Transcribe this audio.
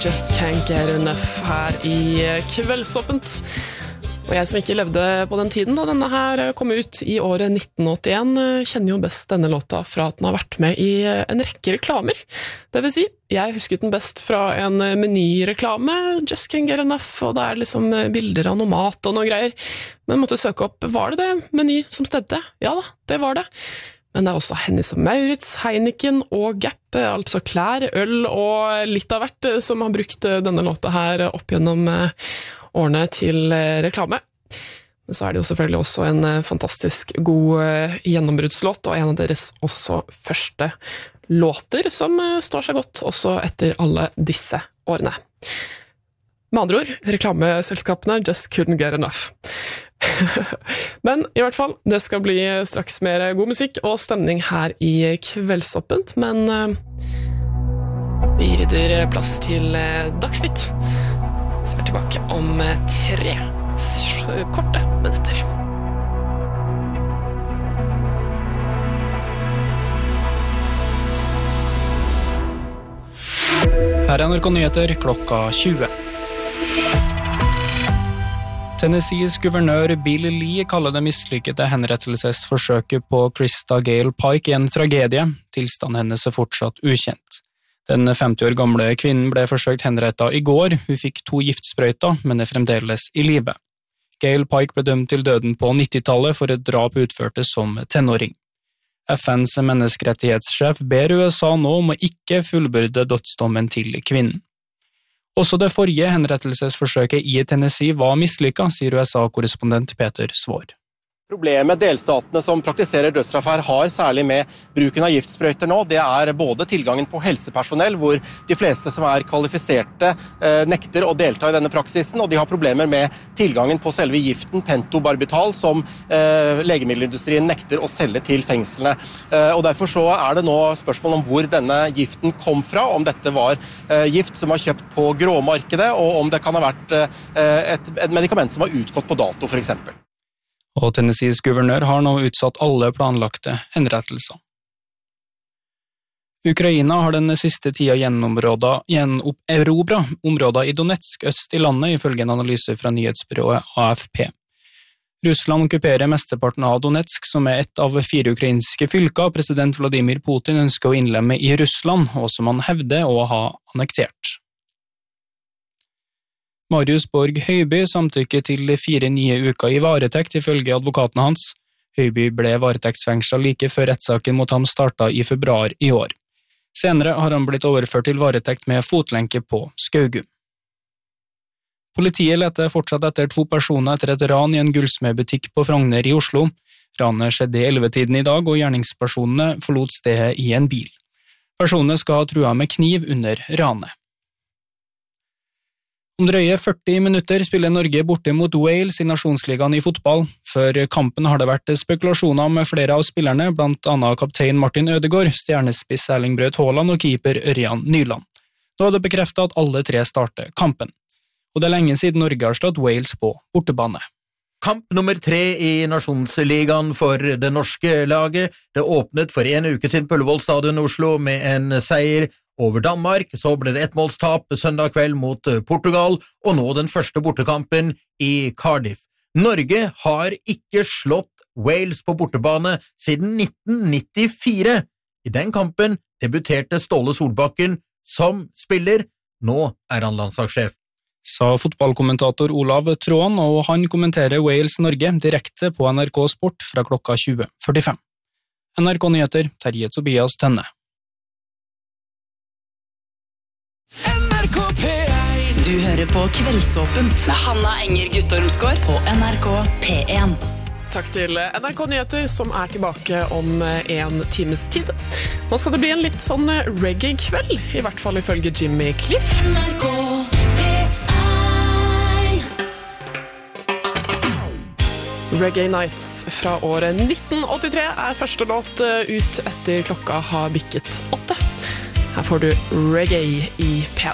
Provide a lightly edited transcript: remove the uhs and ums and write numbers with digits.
Just Can't Get Enough her i Kveldsåpent. Og jeg som ikke levde på den tiden da denne her kom ut i året 1981, kjenner jo best denne låta fra at den har vært med i en rekke reklamer. Det vil si, jeg husket den best fra en menyreklame, Just Can't Get Enough, og det liksom bilder av noe mat og noe greier. Men måtte søke opp, var det Meny som stemte? Ja da, det var det. Men det er også Hennes og Maurits, Heineken og Gap, altså klær, øl og litt av hvert som har brukt denne låta her opp gjennom årene til reklame. Men så er det jo selvfølgelig også en fantastisk god gjennombruddslåt, og en av deres også første låter som står seg godt også etter alle disse årene. Med andre ord, reklameselskapene just couldn't get enough. Men i hvert fall, det skal bli straks mer god musikk og stemning her i Kveldsåpent, men vi rydder plass til Dagsnytt. Så er tilbake om 3 korte minutter. Her er NRK Nyheter klokka 20. Tennessees guvernør Bill Lee kaller det mislykkede henrettelsesforsøket på Krista Gale Pike en tragedie. Tilstanden hennes er fortsatt ukjent. Den 50 år gamle kvinnen ble forsøkt henrettet i går. Hun fikk 2 giftsprøyter, men er fremdeles i live. Gale Pike ble dømt til døden på 90-tallet for et drap utførte som tenåring. FNs menneskerettighetssjef ber USA nå om å ikke fullbyrde dødsdommen til kvinnen. Også det forrige henrettelsesforsøket i Tennessee var mislykket, sier USA-korrespondent Peter Svår. Problemet delstatene som praktiserer dødsstraff her har, særlig med bruken av giftsprøyter nå, det er både tilgangen på helsepersonell, hvor de fleste som er kvalifiserte nekter å delta i denne praksisen, og de har problemer med tilgangen på selve giften, pentobarbital, som legemiddelindustrien nekter å selge til fengslene. Og derfor så er det nå spørsmål om hvor denne giften kom fra, om dette var gift som var kjøpt på gråmarkedet, og om det kan ha vært et medikament som var utgått på dato, for eksempel. Og Tennessees guvernør har nå utsatt alle planlagte henrettelser. Ukraina har den siste tida gjenerobret områder i Donetsk øst i landet, ifølge en analyse fra nyhetsbyrået AFP. Russland okkuperer mesteparten av Donetsk, som er et av 4 ukrainske fylker president Vladimir Putin ønsker å innlemme i Russland, og som han hevder å ha annektert. Marius Borg Høiby samtykker til 4 nye uker i varetekt ifølge advokaten hans. Høiby ble varetektsfengslet like før rettssaken mot ham startet i februar i år. Senere har han blitt overført til varetekt med fotlenke på Skaugum. Politiet leter fortsatt etter 2 personer etter et ran i en gullsmedbutikk på Frogner i Oslo. Ranet skjedde i 11-tiden i dag, og gjerningspersonene forlot stedet i en bil. Personene skal ha trua med kniv under ranet. Om drøye 40 minutter spiller Norge borte mot Wales i nasjonsligaen i fotball. Før kampen har det vært spekulasjoner med flere av spillerne, blant annet kaptein Martin Ødegaard, stjernespiss Erling Braut Haaland og keeper Ørjan Nyland. Nå er det bekreftet at alle 3 starter kampen. Og det er lenge siden Norge har slått Wales på bortebane. Kamp nummer 3 i nasjonsligaen for det norske laget. Det åpnet for 1 uke siden på Ullevål Stadion Oslo med en seier over Danmark, så ble det 1-målstap søndag kveld mot Portugal, og nå den første bortekampen i Cardiff. Norge har ikke slått Wales på bortebane siden 1994. I den kampen debuterte Ståle Solbakken som spiller. Nå er han landslagssjef. Sa fotballkommentator Olav Tråen, og han kommenterer Wales-Norge direkte på NRK Sport fra klokka 20:45. NRK Nyheter, Terje Tobias Tønne. NRK P1. Du hører på Kveldsåpent med Hanna Enger Guttormsgård på NRK P1. Takk til NRK Nyheter, som er tilbake om 1 times tid. Nå skal det bli en litt sånn reggae-kveld, i hvert fall ifølge Jimmy Cliff. NRK Reggae Nights fra året 1983 er første låt ut etter klokka har bikket 8. Her får du reggae i P1.